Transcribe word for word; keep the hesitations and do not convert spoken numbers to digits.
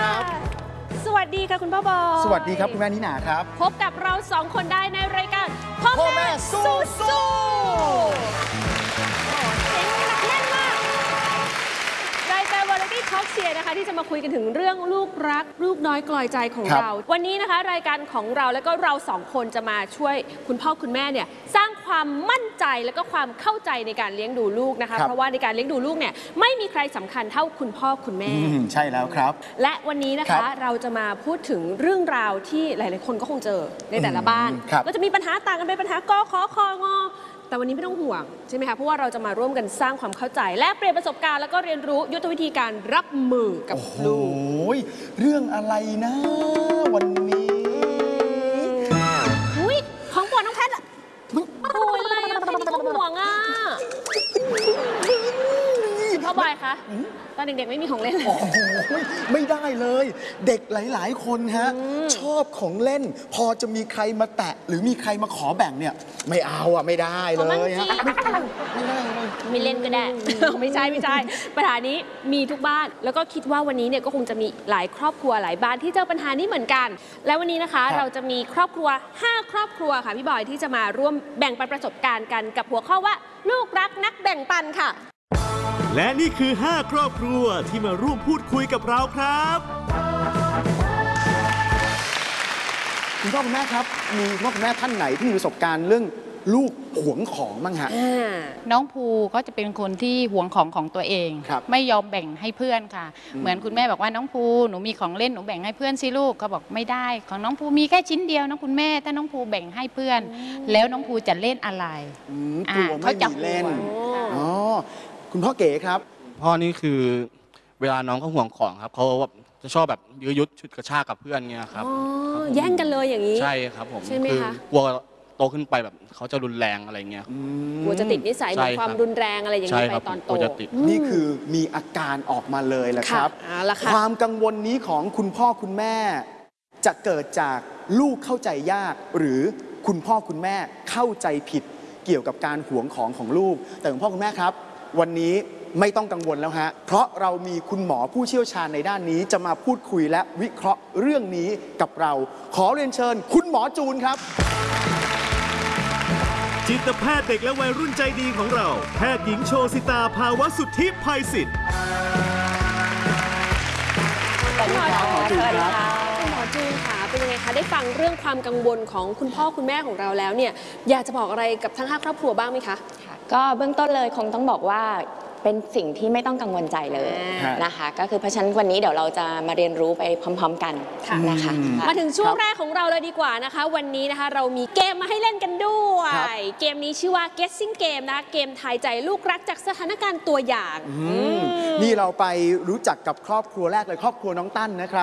ครับสวัสดีค่ะคุณพ่อบอยสวัสดีครับคุณแม่นิหนาครับพบกับเราสองคนได้ในรายการพ่อแม่สู้สู้เสียงหนักแน่นมากรายการวาไรตี้ทอล์กเชียร์นะคะที่จะมาคุยกันถึงเรื่องลูกรักลูกน้อยกลอยใจของเราวันนี้นะคะรายการของเราแล้วก็เราสองคนจะมาช่วยคุณพ่อคุณแม่เนี่ยสร้างความมั่นใจแล้วก็ความเข้าใจในการเลี้ยงดูลูกนะคะเพราะว่าในการเลี้ยงดูลูกเนี่ยไม่มีใครสำคัญเท่าคุณพ่อคุณแม่ใช่แล้วครับและวันนี้นะคะเราจะมาพูดถึงเรื่องราวที่หลายๆคนก็คงเจอในแต่ละบ้านก็จะมีปัญหาต่างกันไปปัญหากอขอคองอแต่วันนี้ไม่ต้องห่วงใช่ไหมคะเพราะว่าเราจะมาร่วมกันสร้างความเข้าใจและเปลี่ยนประสบการณ์แล้วก็เรียนรู้ยุทธวิธีการรับมือกับลูกโอ้ยเรื่องอะไรนะวันนี้อุ้ยของโปรดน้องแพทย์อะโอ้ยอะไรอะพี่นี่ก็ห่วงอะพ่อบอยคะตอนเด็กๆไม่มีของเล่นโอ้โหไม่ได้เลยเด็กหลายๆคนฮะชอบของเล่นพอจะมีใครมาแตะหรือมีใครมาขอแบ่งเนี่ยไม่เอาอ่ะไม่ได้เลยฮะไม่ได้ไม่เล่นก็ได้ไม่ใช่ไม่ใช่ปัญหานี้มีทุกบ้านแล้วก็คิดว่าวันนี้เนี่ยก็คงจะมีหลายครอบครัวหลายบ้านที่เจอปัญหานี้เหมือนกันและวันนี้นะคะเราจะมีครอบครัวห้าครอบครัวค่ะพี่บอยที่จะมาร่วมแบ่งปันประสบการณ์กันกับหัวข้อว่าลูกรักนักแบ่งปันค่ะและนี่คือห้าครอบครัวที่มาร่วมพูดคุยกับเราครับคุณพ่อคุณแม่ครับมีคุณพ่อคุณแม่ท่านไหนที่มีประสบการณ์เรื่องลูกหวงของบ้างฮะน้องภูก็จะเป็นคนที่หวงของของตัวเองไม่ยอมแบ่งให้เพื่อนค่ะเหมือนคุณแม่บอกว่าน้องภูหนูมีของเล่นหนูแบ่งให้เพื่อนสิลูกเขาบอกไม่ได้ของน้องภูมีแค่ชิ้นเดียวนะคุณแม่ถ้าน้องภูแบ่งให้เพื่อนแล้วน้องภูจะเล่นอะไรเขาจะเล่นอ๋อคุณพ่อเก๋ครับพ่อนี่คือเวลาน้องเขาห่วงของครับเขาแบบจะชอบแบบยื้อยุดชุดกระชากกับเพื่อนเงี้ยครับแย่งกันเลยอย่างนี้ใช่ครับผมใช่ไหมคะกลัวโตขึ้นไปแบบเขาจะรุนแรงอะไรเงี้ยกลัวจะติดนิสัยมีความรุนแรงอะไรอย่างนี้ไปตอนโตนี่คือมีอาการออกมาเลยแหละครับความกังวลนี้ของคุณพ่อคุณแม่จะเกิดจากลูกเข้าใจยากหรือคุณพ่อคุณแม่เข้าใจผิดเกี่ยวกับการหวงของของลูกแต่คุณพ่อคุณแม่ครับวันนี้ไม่ต้องกังวลแล้วฮะเพราะเรามีคุณหมอผู้เชี่ยวชาญในด้านนี้จะมาพูดคุยและวิเคราะห์เรื่องนี้กับเราขอเรียนเชิญคุณหมอจูนครับจิตแพทย์เด็กและวัยรุ่นใจดีของเราแพทย์หญิงโชสิตาภาวสุทธิภัยศิษย์คุณหมอจูนค่ะคุณหมอจูนค่ะเป็นยังไงคะได้ฟังเรื่องความกังวลของคุณพ่อคุณแม่ของเราแล้วเนี่ยอยากจะบอกอะไรกับทั้งห้าครอบครัวบ้างไหมคะก็เบื้องต้นเลยคงต้องบอกว่าเป็นสิ่งที่ไม่ต้องกังวลใจเลยนะคะก็คือเพราะฉะนั้นวันนี้เดี๋ยวเราจะมาเรียนรู้ไปพร้อมๆกันนะคะมาถึงช่วงแรกของเราเลยดีกว่านะคะวันนี้นะคะเรามีเกมมาให้เล่นกันด้วยเกมนี้ชื่อว่า guessing game นะเกมทายใจลูกรักจากสถานการณ์ตัวอย่างนี่เราไปรู้จักกับครอบครัวแรกเลยครอบครัวน้องตั้นนะครับ